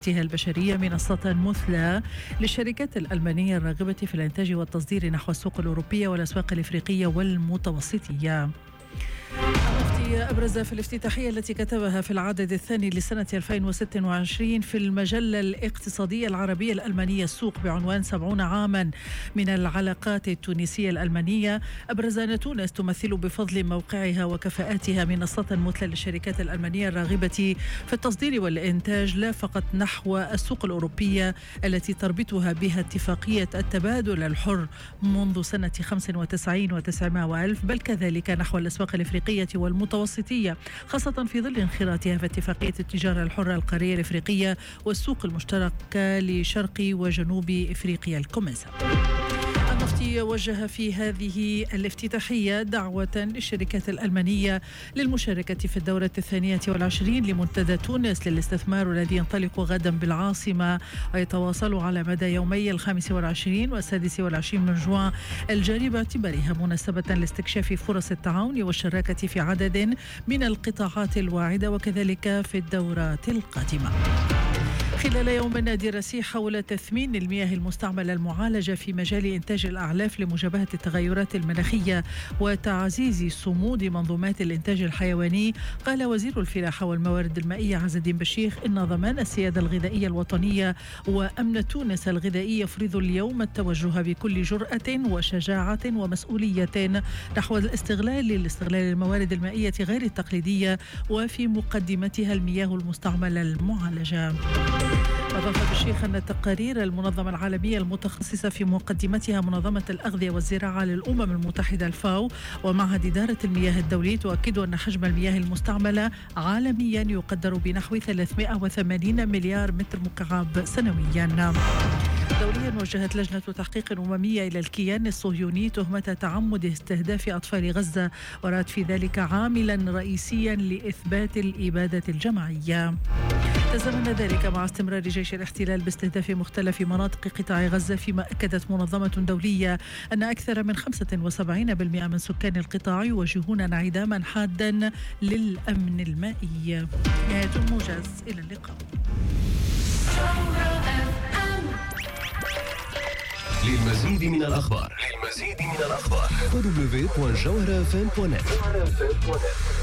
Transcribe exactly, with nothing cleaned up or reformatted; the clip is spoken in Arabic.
البشرية منصة مثلى للشركات الألمانية الراغبة في الإنتاج والتصدير نحو السوق الأوروبية والأسواق الإفريقية والمتوسطية. المفتي أبرز في الافتتاحية التي كتبها في العدد الثاني لسنة ألفين وستة وعشرين في المجلة الاقتصادية العربية الألمانية السوق بعنوان سبعون عاما من العلاقات التونسية الألمانية، أبرز أن تونس تمثل بفضل موقعها وكفاءاتها منصة مثلى للشركات الألمانية الراغبة في التصدير والإنتاج لا فقط نحو السوق الأوروبية التي تربطها بها اتفاقية التبادل الحر منذ سنة خمسة وتسعين وتسعمائة وألف، بل كذلك نحو الأسواق الإفريقية والمتوسطية، خاصة في ظل انخراطها في اتفاقية التجارة الحرة القارية الإفريقية والسوق المشتركة لشرق وجنوب إفريقيا الكوميسا. المفتي وجه في هذه الافتتاحية دعوة للشركات الألمانية للمشاركة في الدورة الثانية والعشرين لمنتدى تونس للاستثمار الذي ينطلق غدا بالعاصمة ويتواصل على مدى يومي الخامس والعشرين والسادس والعشرين من جوان الجاري، باعتبارها مناسبة لاستكشاف فرص التعاون والشراكة في عدد من القطاعات الواعدة وكذلك في الدورات القادمة. خلال يوم دراسي حول تثمين المياه المستعملة المعالجة في مجال إنتاج الأعلاف لمجابهة التغيرات المناخية وتعزيز صمود منظومات الإنتاج الحيواني، قال وزير الفلاحة والموارد المائية عز الدين بشيخ إن ضمان السيادة الغذائية الوطنية وأمن تونس الغذائي يفرض اليوم التوجه بكل جرأة وشجاعة ومسؤولية نحو الاستغلال لاستغلال الموارد المائية غير التقليدية وفي مقدمتها المياه المستعملة المعالجة. أضاف الشيخ أن تقارير المنظمة العالمية المتخصصة في مقدمتها منظمة الأغذية والزراعة للأمم المتحدة الفاو ومعهد إدارة المياه الدولي تؤكد أن حجم المياه المستعملة عالميا يقدر بنحو ثلاثمائة وثمانين مليار متر مكعب سنويا. دوليا وجهت لجنة تحقيق أممية إلى الكيان الصهيوني تهمة تعمد استهداف أطفال غزة، ورأت في ذلك عاملا رئيسيا لإثبات الإبادة الجماعية. تزامن ذلك مع استمرار جيش الاحتلال باستهداف مختلف مناطق قطاع غزة، فيما أكدت منظمة دولية أن أكثر من خمسة وسبعين بالمئة من سكان القطاع يواجهون انعداما حادا للأمن المائي. نهاية الموجز، إلى اللقاء. للمزيد من الأخبار للمزيد من الأخبار دبليو دبليو دبليو دوت جوهرة إف إم دوت نت.